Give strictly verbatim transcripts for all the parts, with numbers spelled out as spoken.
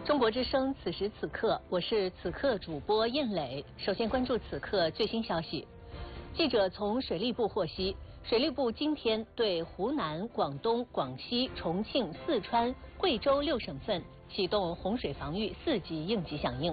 中国之声，此时此刻，我是此刻主播燕磊。首先关注此刻最新消息。记者从水利部获悉，水利部今天对湖南、广东、广西、重庆、四川、贵州六省份启动洪水防御四级应急响应。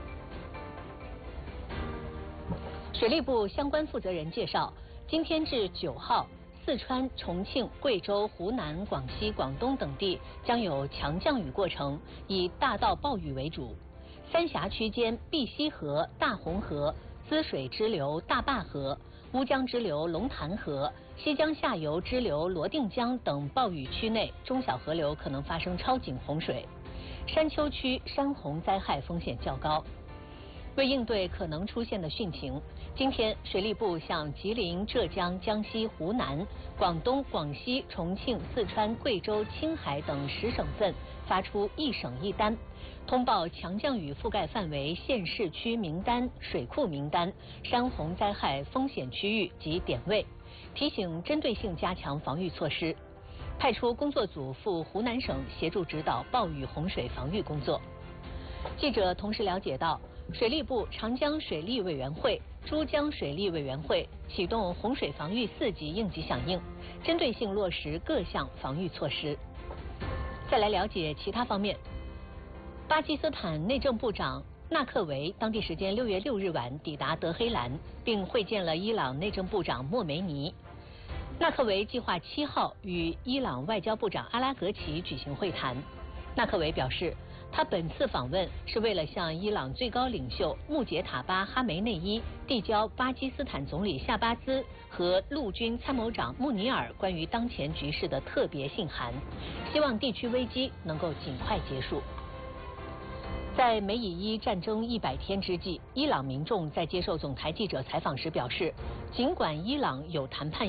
水利部相关负责人介绍，今天至九号。 四川、重庆、贵州、湖南、广西、广东等地将有强降雨过程，以大到暴雨为主。三峡区间碧溪河、大洪河、滋水支流大坝河、乌江支流龙潭河、西江下游支流罗定江等暴雨区内中小河流可能发生超警洪水，山丘区山洪灾害风险较高。 为应对可能出现的汛情，今天水利部向吉林、浙江、江西、湖南、广东、广西、重庆、四川、贵州、青海等十省份发出一省一单，通报强降雨覆盖范围县市区名单、水库名单、山洪灾害风险区域及点位，提醒针对性加强防御措施，派出工作组赴湖南省协助指导暴雨洪水防御工作。记者同时了解到。 水利部长江水利委员会、珠江水利委员会启动洪水防御四级应急响应，针对性落实各项防御措施。再来了解其他方面，巴基斯坦内政部长纳克维当地时间六月六日晚抵达德黑兰，并会见了伊朗内政部长莫梅尼。纳克维计划七号与伊朗外交部长阿拉格齐举行会谈。纳克维表示。 他本次访问是为了向伊朗最高领袖穆杰塔巴·哈梅内伊递交巴基斯坦总理夏巴兹和陆军参谋长穆尼尔关于当前局势的特别信函，希望地区危机能够尽快结束。在美以伊战争一百天之际，伊朗民众在接受总台记者采访时表示，尽管伊朗有谈判。